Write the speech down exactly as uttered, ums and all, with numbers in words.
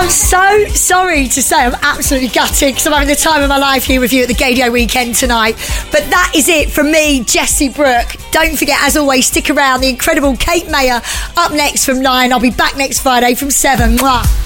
I'm so sorry to say I'm absolutely gutted because I'm having the time of my life here with you at the Gaydio Weekend tonight. But that is it from me, Jessie Brooke. Don't forget, as always, stick around. The incredible Kate Mayer up next from nine. I'll be back next Friday from seven. Mwah.